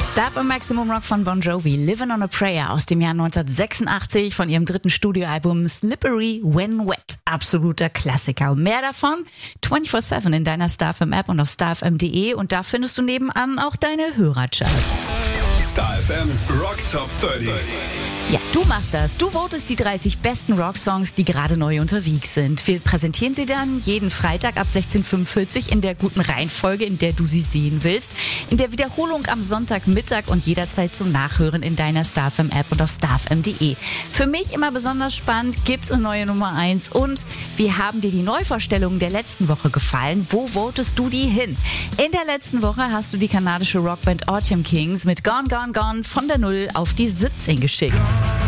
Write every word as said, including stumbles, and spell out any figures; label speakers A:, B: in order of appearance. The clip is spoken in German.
A: Star F M Maximum Rock von Bon Jovi, Livin' on a Prayer aus dem Jahr neunzehnhundertsechsundachtzig von ihrem dritten Studioalbum Slippery When Wet. Absoluter Klassiker. Mehr davon vierundzwanzig sieben in deiner Star F M App und auf star f m punkt d und da findest du nebenan auch deine Hörercharts.
B: Star F M Rock Top dreißig.
A: Ja, du machst das. Du votest die dreißig besten Rocksongs, die gerade neu unterwegs sind. Wir präsentieren sie dann jeden Freitag ab sechzehn Uhr fünfundvierzig in der guten Reihenfolge, in der du sie sehen willst. In der Wiederholung am Sonntagmittag und jederzeit zum Nachhören in deiner Star F M App und auf star f m punkt d. Für mich immer besonders spannend, gibt's eine neue Nummer eins und wie haben dir die Neuvorstellungen der letzten Woche gefallen? Wo votest du die hin? In der letzten Woche hast du die kanadische Rockband Autumn Kings mit Gone, Gone, Gone von der Null auf die siebzehn geschickt.